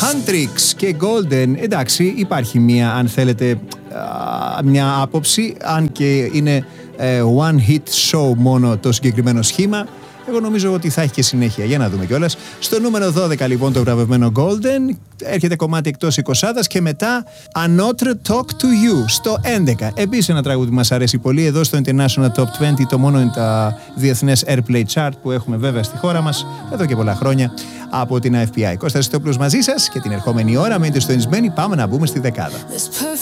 Huntrix και Golden, εντάξει, υπάρχει μια, αν θέλετε, μια άποψη, αν και είναι one hit show μόνο το συγκεκριμένο σχήμα. Εγώ νομίζω ότι θα έχει και συνέχεια. Για να δούμε κιόλας. Στο νούμερο 12 λοιπόν το βραβευμένο Golden. Έρχεται κομμάτι εκτός 20 και μετά Another Talk to You στο 11. Επίσης ένα τραγούδι που μας αρέσει πολύ εδώ στο International Top 20, το μόνο είναι τα διεθνές Airplay Chart που έχουμε βέβαια στη χώρα μας εδώ και πολλά χρόνια από την AFPI. Κώστας Χριστόπουλος μαζί σας και την ερχόμενη ώρα μείνετε στο ενισμένοι. Πάμε να μπούμε στη δεκάδα.